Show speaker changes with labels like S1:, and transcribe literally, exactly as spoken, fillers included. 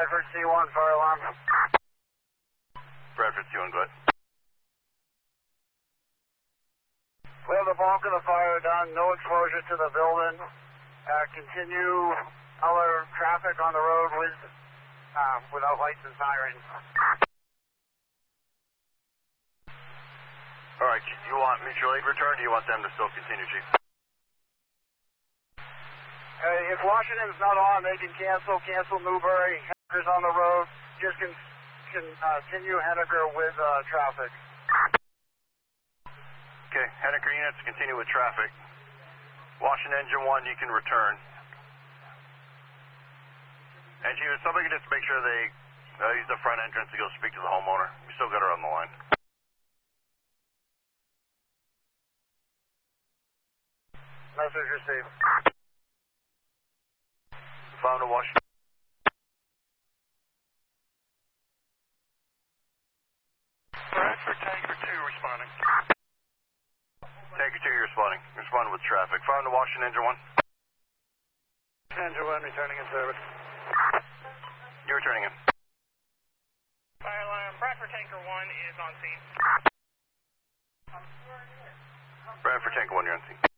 S1: Bradford C one, fire alarm.
S2: Bradford C one, go ahead.
S1: We have the bulk of the fire done, no exposure to the building. Uh, continue our traffic on the road with, uh, without lights and sirens.
S2: All right, you want mutual aid return, or do you want them to still continue, Chief?
S1: Uh, if Washington's not on, they can cancel, cancel Newbury. Henniker's on the road, just can, can uh, continue Henniker with uh, traffic.
S2: Okay, Henniker units continue with traffic. Washington engine one, you can return. And Chief, if somebody can just make sure they uh, use the front entrance to go speak to the homeowner. We still got her on the line.
S1: Message received.
S2: Found to Washington.
S3: Bradford Tanker two responding.
S2: Tanker two, you're responding. Responding with traffic. Found to Washington engine one.
S1: Engine one returning in service.
S2: You're returning in.
S3: Fire alarm, Bradford Tanker one is on scene.
S2: Bradford Tanker one, you're on scene.